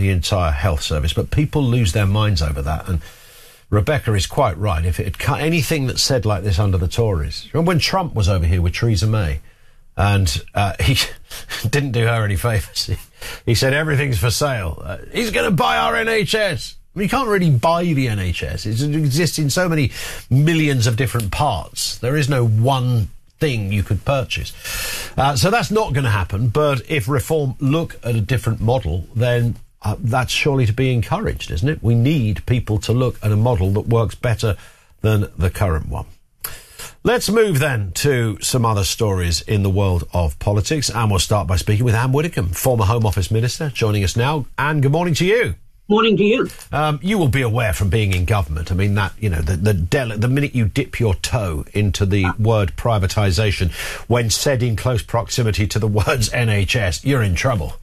the entire health service, but people lose their minds over that. And Rebecca is quite right. If it had cut anything that's said like this under the Tories, remember when Trump was over here with Theresa May, and he didn't do her any favours. He said everything's for sale. He's going to buy our NHS. I mean, you can't really buy the NHS. It exists in so many millions of different parts. There is no one thing you could purchase. So that's not going to happen. But if Reform look at a different model, then that's surely to be encouraged, isn't it? We need people to look at a model that works better than the current one. Let's move then to some other stories in the world of politics. And we'll start by speaking with Anne Widdecombe, former Home Office Minister, joining us now. Anne, good morning to you. Morning to you. You will be aware from being in government, I mean, that, you know, the minute you dip your toe into the word privatisation, when said in close proximity to the words NHS, you're in trouble.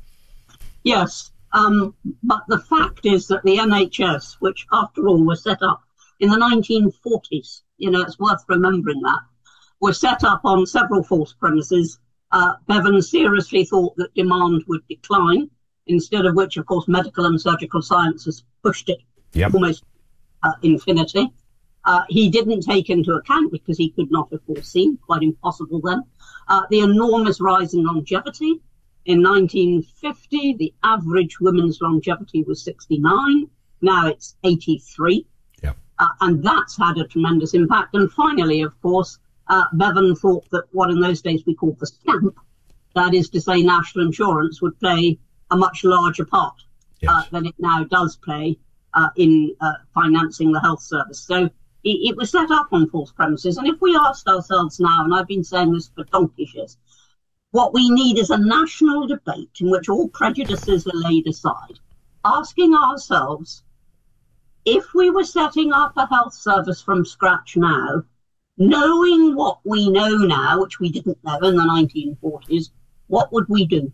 Yes, but the fact is that the NHS, which after all was set up in the 1940s, you know, it's worth remembering that, was set up on several false premises. Bevan seriously thought that demand would decline, instead of which, of course, medical and surgical sciences pushed it almost infinity. He didn't take into account, because he could not have foreseen, quite impossible then, the enormous rise in longevity. In 1950, the average women's longevity was 69. Now it's 83. And that's had a tremendous impact. And finally, of course, Bevan thought that what in those days we called the stamp, that is to say national insurance, would play a much larger part than it now does play in financing the health service. So it was set up on false premises. And if we asked ourselves now, and I've been saying this for donkey's years, what we need is a national debate in which all prejudices are laid aside, asking ourselves, if we were setting up a health service from scratch now, knowing what we know now, which we didn't know in the 1940s, what would we do?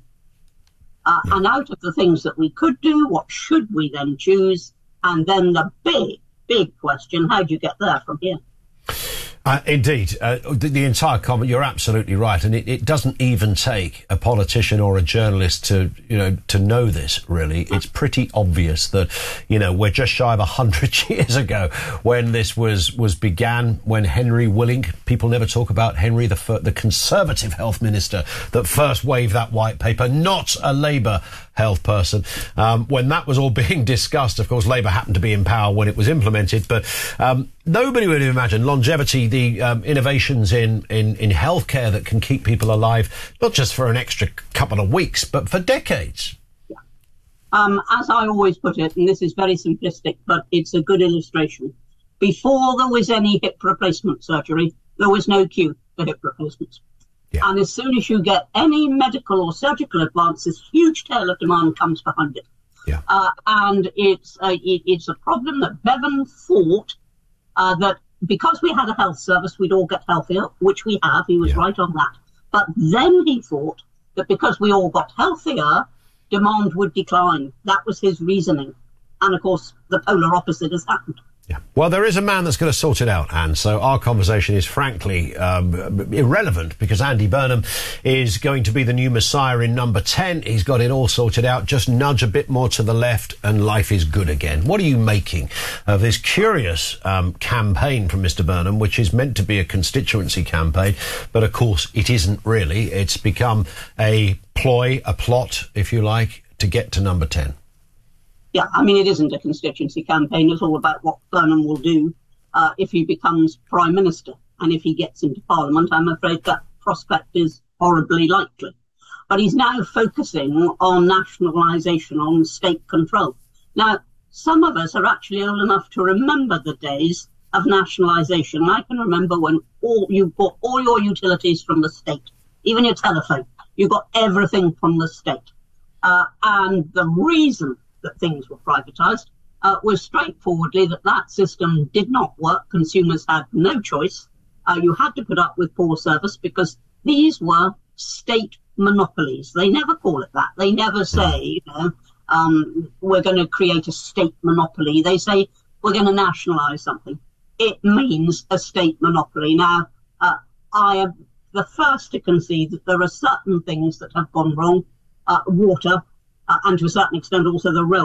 And out of the things that we could do, what should we then choose? And then the big question, how do you get there from here? Indeed, the entire comment, you're absolutely right. And it doesn't even take a politician or a journalist to know this, really. It's pretty obvious that, you know, we're just shy of 100 years ago when this was began, when Henry Willink, people never talk about Henry, the Conservative health minister that first waved that white paper, not a Labour health person. When that was all being discussed, of course, Labour happened to be in power when it was implemented, but nobody would have imagined longevity, the innovations in healthcare that can keep people alive, not just for an extra couple of weeks, but for decades. As I always put it, and this is very simplistic, but it's a good illustration. Before there was any hip replacement surgery, there was no queue for hip replacements. And as soon as you get any medical or surgical advance, this huge tail of demand comes behind it. And it's a problem that Bevan thought that because we had a health service, we'd all get healthier, which we have. He was right on that. But then he thought that because we all got healthier, demand would decline. That was his reasoning. And of course, the polar opposite has happened. Well, there is a man that's going to sort it out, Anne, so our conversation is frankly irrelevant, because Andy Burnham is going to be the new Messiah in number 10. He's got it all sorted out. Just nudge a bit more to the left and life is good again. What are you making of this curious campaign from Mr Burnham, which is meant to be a constituency campaign, but of course it isn't really. It's become a ploy, a plot, if you like, to get to number 10. Yeah, I mean, it isn't a constituency campaign. It's all about what Burnham will do if he becomes Prime Minister. And if he gets into Parliament, I'm afraid that prospect is horribly likely. But he's now focusing on nationalisation, on state control. Now, some of us are actually old enough to remember the days of nationalisation. I can remember when you got all your utilities from the state, even your telephone. You got everything from the state. And the reason that things were privatised was straightforwardly that system did not work. Consumers had no choice. You had to put up with poor service because these were state monopolies. They never call it that. They never say, we're going to create a state monopoly. They say, we're going to nationalise something. It means a state monopoly. Now, I am the first to concede that there are certain things that have gone wrong. Water, and to a certain extent also the railway